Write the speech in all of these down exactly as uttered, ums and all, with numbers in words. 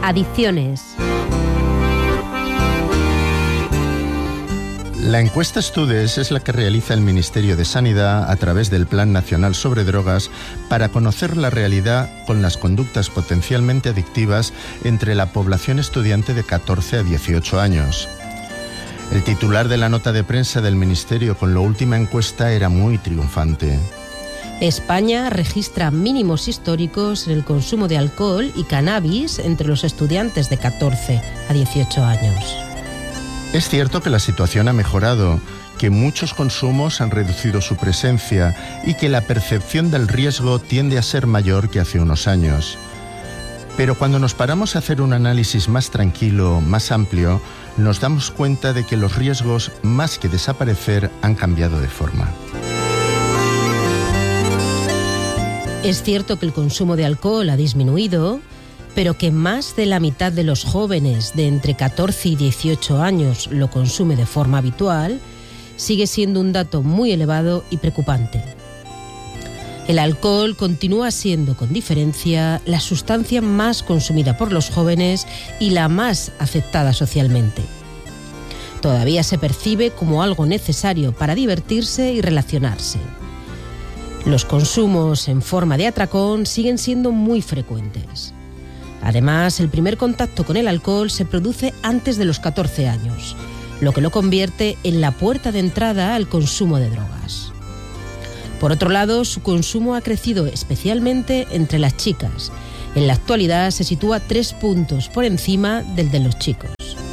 Adicciones. La encuesta Studes es la que realiza el Ministerio de Sanidad a través del Plan Nacional sobre Drogas para conocer la realidad con las conductas potencialmente adictivas entre la población estudiante de catorce a dieciocho años. El titular de la nota de prensa del Ministerio con la última encuesta era muy triunfante. España registra mínimos históricos en el consumo de alcohol y cannabis entre los estudiantes de catorce a dieciocho años. Es cierto que la situación ha mejorado, que muchos consumos han reducido su presencia y que la percepción del riesgo tiende a ser mayor que hace unos años. Pero cuando nos paramos a hacer un análisis más tranquilo, más amplio, nos damos cuenta de que los riesgos, más que desaparecer, han cambiado de forma. Es cierto que el consumo de alcohol ha disminuido, pero que más de la mitad de los jóvenes de entre catorce y dieciocho años lo consume de forma habitual, sigue siendo un dato muy elevado y preocupante. El alcohol continúa siendo, con diferencia, la sustancia más consumida por los jóvenes y la más aceptada socialmente. Todavía se percibe como algo necesario para divertirse y relacionarse. Los consumos en forma de atracón siguen siendo muy frecuentes. Además, el primer contacto con el alcohol se produce antes de los catorce años, lo que lo convierte en la puerta de entrada al consumo de drogas. Por otro lado, su consumo ha crecido especialmente entre las chicas. En la actualidad se sitúa tres puntos por encima del de los chicos.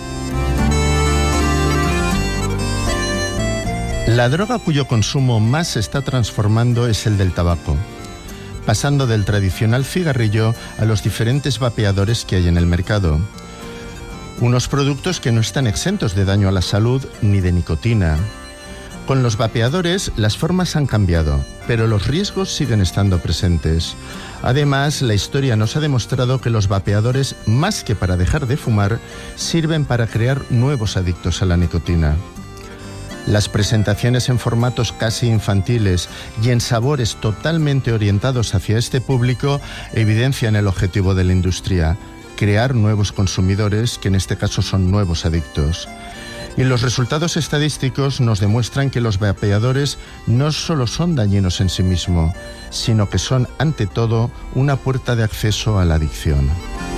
La droga cuyo consumo más se está transformando es el del tabaco, pasando del tradicional cigarrillo a los diferentes vapeadores que hay en el mercado. Unos productos que no están exentos de daño a la salud ni de nicotina. Con los vapeadores las formas han cambiado, pero los riesgos siguen estando presentes. Además, la historia nos ha demostrado que los vapeadores, más que para dejar de fumar, sirven para crear nuevos adictos a la nicotina. Las presentaciones en formatos casi infantiles y en sabores totalmente orientados hacia este público evidencian el objetivo de la industria: crear nuevos consumidores, que en este caso son nuevos adictos. Y los resultados estadísticos nos demuestran que los vapeadores no solo son dañinos en sí mismos, sino que son, ante todo, una puerta de acceso a la adicción.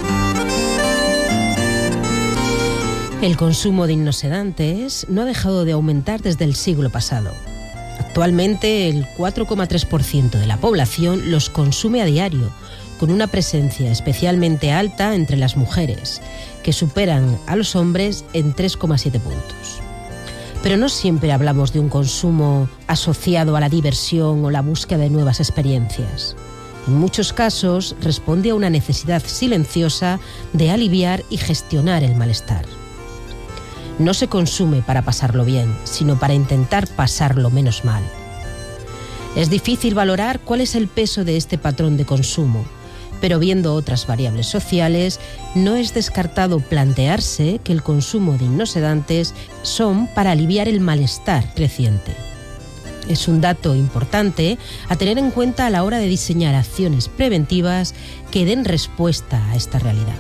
El consumo de hipnosedantes no ha dejado de aumentar desde el siglo pasado. Actualmente, el cuatro coma tres por ciento de la población los consume a diario, con una presencia especialmente alta entre las mujeres, que superan a los hombres en tres coma siete puntos. Pero no siempre hablamos de un consumo asociado a la diversión o la búsqueda de nuevas experiencias. En muchos casos responde a una necesidad silenciosa de aliviar y gestionar el malestar. No se consume para pasarlo bien, sino para intentar pasarlo menos mal. Es difícil valorar cuál es el peso de este patrón de consumo, pero viendo otras variables sociales, no es descartado plantearse que el consumo de hipnosedantes son para aliviar el malestar creciente. Es un dato importante a tener en cuenta a la hora de diseñar acciones preventivas que den respuesta a esta realidad.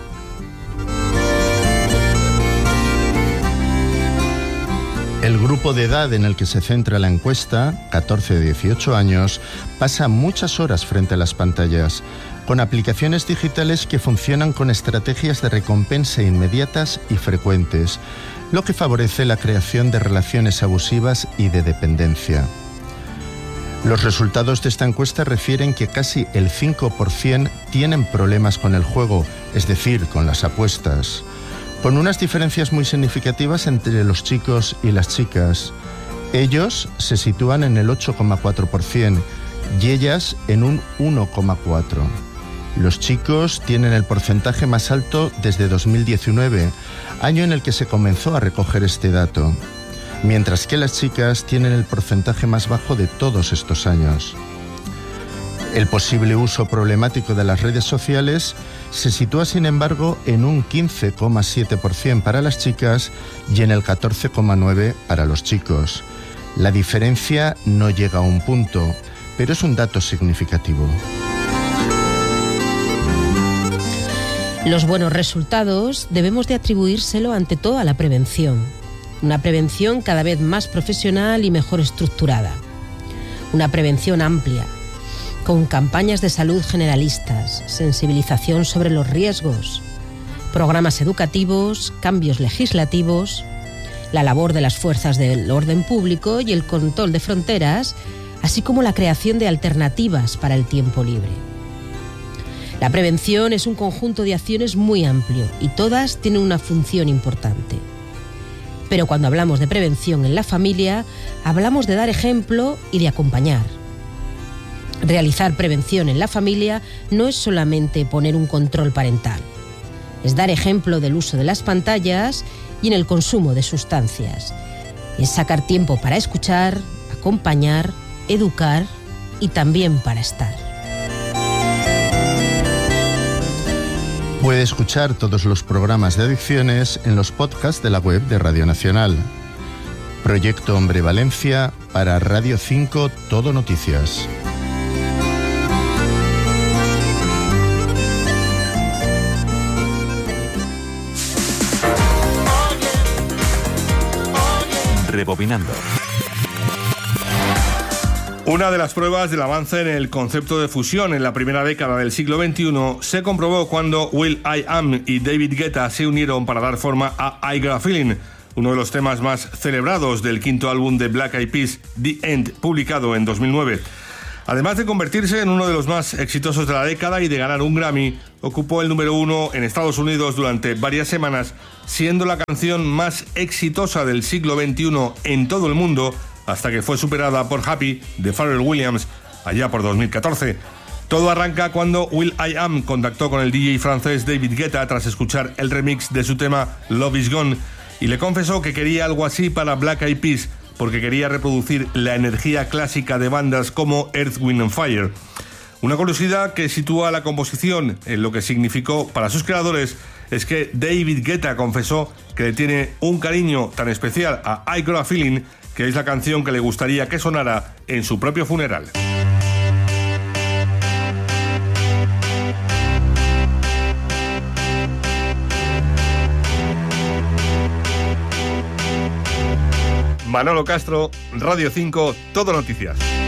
El grupo de edad en el que se centra la encuesta, catorce a dieciocho años, pasa muchas horas frente a las pantallas, con aplicaciones digitales que funcionan con estrategias de recompensa inmediatas y frecuentes, lo que favorece la creación de relaciones abusivas y de dependencia. Los resultados de esta encuesta refieren que casi el cinco por ciento tienen problemas con el juego, es decir, con las apuestas, con unas diferencias muy significativas entre los chicos y las chicas. Ellos se sitúan en el ocho coma cuatro por ciento y ellas en un uno coma cuatro por ciento. Los chicos tienen el porcentaje más alto desde dos mil diecinueve, año en el que se comenzó a recoger este dato, mientras que las chicas tienen el porcentaje más bajo de todos estos años. El posible uso problemático de las redes sociales se sitúa, sin embargo, en un quince coma siete por ciento para las chicas y en el catorce coma nueve por ciento para los chicos. La diferencia no llega a un punto, pero es un dato significativo. Los buenos resultados debemos de atribuírselo ante todo a la prevención. Una prevención cada vez más profesional y mejor estructurada. Una prevención amplia, con campañas de salud generalistas, sensibilización sobre los riesgos, programas educativos, cambios legislativos, la labor de las fuerzas del orden público y el control de fronteras, así como la creación de alternativas para el tiempo libre. La prevención es un conjunto de acciones muy amplio y todas tienen una función importante. Pero cuando hablamos de prevención en la familia, hablamos de dar ejemplo y de acompañar. Realizar prevención en la familia no es solamente poner un control parental, es dar ejemplo del uso de las pantallas y en el consumo de sustancias. Es sacar tiempo para escuchar, acompañar, educar y también para estar. Puede escuchar todos los programas de adicciones en los podcasts de la web de Radio Nacional. Proyecto Hombre Valencia para Radio cinco Todo Noticias. Rebobinando. Una de las pruebas del avance en el concepto de fusión en la primera década del siglo veintiuno se comprobó cuando will.i.am y David Guetta se unieron para dar forma a I Got a Feeling, uno de los temas más celebrados del quinto álbum de Black Eyed Peas, The End, publicado en dos mil nueve. Además de convertirse en uno de los más exitosos de la década y de ganar un Grammy, ocupó el número uno en Estados Unidos durante varias semanas, siendo la canción más exitosa del siglo veintiuno en todo el mundo, hasta que fue superada por Happy de Pharrell Williams allá por dos mil catorce. Todo arranca cuando will.i.am contactó con el D J francés David Guetta tras escuchar el remix de su tema Love Is Gone y le confesó que quería algo así para Black Eyed Peas, porque quería reproducir la energía clásica de bandas como Earth, Wind and Fire. Una curiosidad que sitúa la composición en lo que significó para sus creadores es que David Guetta confesó que le tiene un cariño tan especial a I Got a Feeling, que es la canción que le gustaría que sonara en su propio funeral. Manolo Castro, Radio cinco, Todo Noticias.